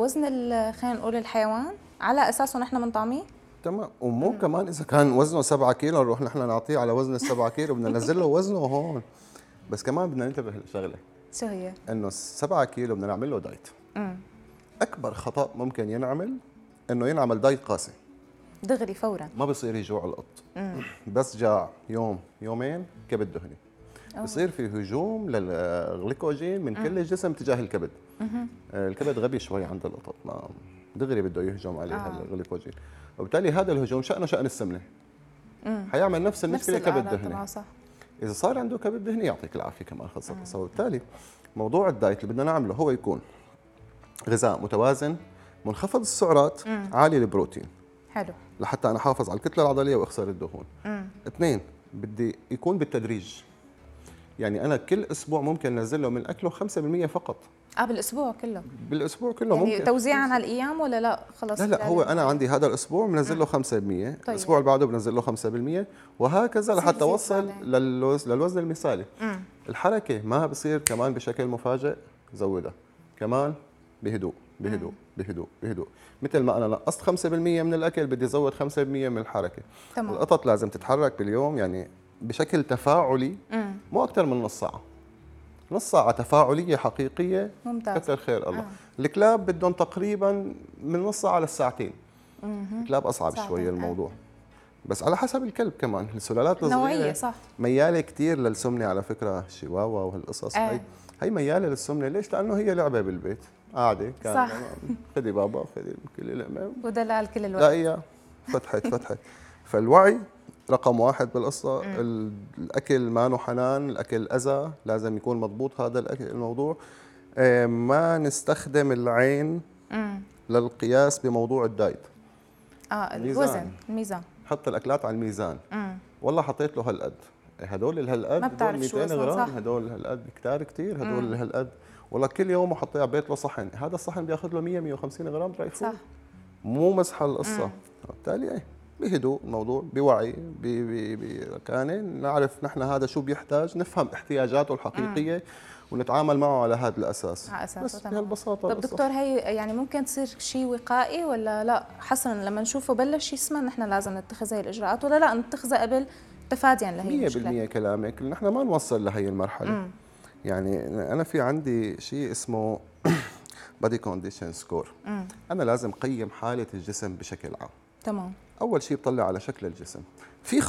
وزن خلينا نقول الحيوان على اساسه نحن بنطعميه؟ تمام. ومو كمان اذا كان وزنه 7 كيلو نروح نحن نعطيه على وزن ال7 كيلو، بدنا ننزل له وزنه هون. بس كمان بدنا ننتبه لشغله، شو هي؟ انه 7 كيلو بدنا نعمل له دايت. اكبر خطا ممكن ينعمل انه ينعمل دايت قاسي دغري فورا، ما بصير يجوع القط. بس جاع يوم يومين كبد دهني، بصير في هجوم للغليكوجين من كل الجسم تجاه الكبد. الكبد غبي شوي عند القطط، ما دغري بده يهجم عليه الغليكوجين، وبالتالي هذا الهجوم شأنه شأن السمنه. حيعمل نفس المشكله كبد دهني. صح. اذا صار عنده كبد دهني يعطيك العافيه كمان خلصت. وبالتالي موضوع الدايت اللي بدنا نعمله هو يكون غذاء متوازن، منخفض السعرات، عالي البروتين. حلو. لحتى انا احافظ على الكتله العضليه واخسر الدهون. اثنين، بدي يكون بالتدريج. يعني انا كل اسبوع ممكن انزل له من اكله 5% فقط. بالاسبوع كله؟ بالاسبوع كله يعني ممكن توزيعا على الايام ولا لا خلص؟ لا هو انا عندي هذا الاسبوع بنزل له 5%، طيب. الاسبوع اللي بعده بنزل له 5%، وهكذا لحتى اوصل للوزن المثالي. الحركه ما بصير كمان بشكل مفاجئ، زودها كمان بهدوء بهدوء بهدوء بهدوء. مثل ما انا نقصت 5% من الاكل بدي ازود 5% من الحركه. تمام. القطط لازم تتحرك باليوم يعني بشكل تفاعلي، مو اكثر من نص ساعه. نص ساعة تفاعلية حقيقية. ممتاز. كثر خير الله. الكلاب بدهم تقريبا من نص ساعة للساعتين. الكلاب أصعب شوية الموضوع. بس على حسب الكلب كمان، السلالات الصغيرة نوعية صح. ميالة كثير للسمنة على فكرة، الشيواوا وهالقصص هي ميالة للسمنة. ليش؟ لأنه هي لعبة بالبيت، قاعدة كان خذي بابا خذي كل الأمام ودلال كل الوقت. لا هي فتحت. فالوعي رقم واحد بالقصة. الأكل ما حنان، الأكل أذى، لازم يكون مضبوط هذا الأكل. الموضوع ما نستخدم العين للقياس بموضوع الدايت. الوزن، الميزان. حط الأكلات على الميزان. والله حطيت له هالقد، هدول الهالقد، ما بتعرف 200 غرام، هدول هالقد كتير، هدول هالقد. والله كل يوم حطيه على بيت له صحن، هذا الصحن بياخذ له 150 غرام دراي فود. صح. مو مزحه القصة. وبالتالي بهدوء الموضوع، بوعي، بكانه نعرف نحن هذا شو بيحتاج، نفهم احتياجاته الحقيقيه ونتعامل معه على هذا الاساس. على اساسه بس بهالبساطه. طب دكتور، هي يعني ممكن تصير شيء وقائي ولا لا؟ حسنا لما نشوفه بلش يسمن نحن لازم نتخذ هي الاجراءات ولا لا نتخذها قبل تفاديا لهي المشكله؟ 100% كلامك، نحن ما نوصل لهي المرحله. يعني انا في عندي شيء اسمه بادي كونديشن سكور. انا لازم قيم حاله الجسم بشكل عام. تمام. اول شيء بطلع على شكل الجسم. في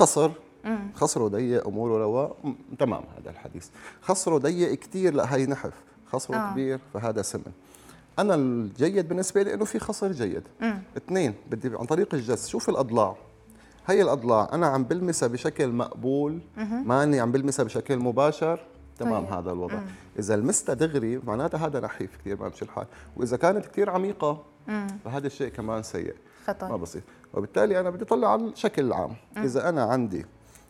خصره ضيق، اموره رواق، تمام هذا الحديث. خصره ضيق كثير، لا هي نحف. خصره كبير فهذا سمن. انا الجيد بالنسبه لي انه في خصر جيد. اثنين، بدي عن طريق الجس شوف الاضلاع. هي الاضلاع انا عم بلمسها بشكل مقبول، ما اني عم بلمسها بشكل مباشر. تمام. طيب. هذا الوضع. اذا لمستها دغري معناتها هذا نحيف كثير، ما بمشي الحال. واذا كانت كثير عميقه فهذا الشيء كمان سيء، خطر، ما بسيط. وبالتالي انا بدي اطلع على الشكل العام. اذا انا عندي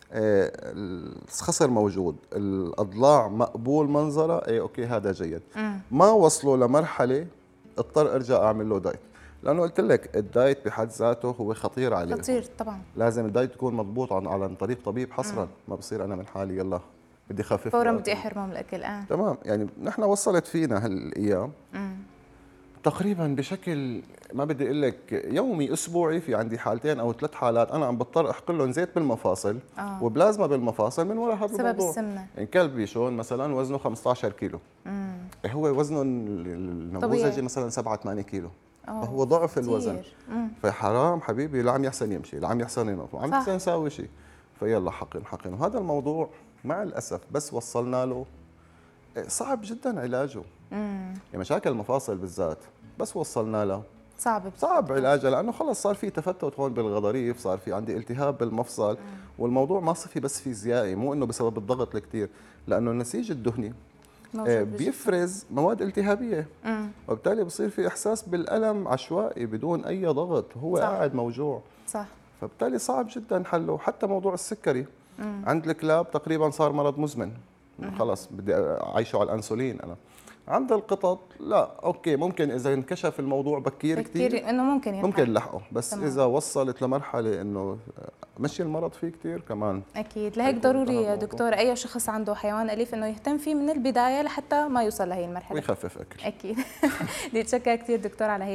الخصر موجود، الاضلاع مقبول منظرها، اوكي هذا جيد. ما وصلوا لمرحله اضطر ارجع اعمل له دايت، لانه قلت لك الدايت بحد ذاته هو خطير عليه. خطير طبعا. لازم الدايت يكون مضبوط عن طريق طبيب حصرا. ما بصير انا من حالي يلا بدي خفف فورا بدي احرمه من الاكل. تمام. يعني نحن وصلت فينا هالايام تقريبا بشكل ما بدي اقول لك يومي اسبوعي، في عندي حالتين او 3 حالات انا عم بضطر احقن لهم زيت بالمفاصل وبلازما بالمفاصل من وراء هذا الموضوع. سبب السمنه. يعني كلب بيشون مثلا وزنه 15 كيلو، هو وزنه النموذجي مثلا 7-8 كيلو، فهو ضعف الوزن. فحرام حبيبي، لا عم يحسن يمشي، لا عم يحسن ينط، وعم يحسن يساوي شيء. فيلا حقن. وهذا الموضوع مع الاسف بس وصلنا له صعب جدا علاجه. يعني مشاكل المفاصل بالذات بس وصلنا له صعب علاجها، لانه خلص صار في تفتت هون بالغضاريف، صار في عندي التهاب بالمفصل. والموضوع ما صفي بس فيزيائي، مو انه بسبب الضغط الكثير، لانه النسيج الدهني بيفرز مواد التهابيه. وبالتالي بصير في احساس بالالم عشوائي بدون اي ضغط، هو صح. قاعد موجوع. صح. فبالتالي صعب جدا حله. حتى موضوع السكري عند الكلاب تقريبا صار مرض مزمن، خلص بدي اعيشه على الانسولين انا. عند القطط لا، اوكي ممكن اذا انكشف الموضوع بكير كثير انه ممكن لحقه، بس تمام. اذا وصلت لمرحله انه مشي المرض فيه كثير كمان. اكيد. لهيك ضروري يا دكتور اي شخص عنده حيوان اليف انه يهتم فيه من البدايه لحتى ما يوصل لهي المرحله ويخفف اكل. اكيد. بدي اتشكر كثير دكتور على هي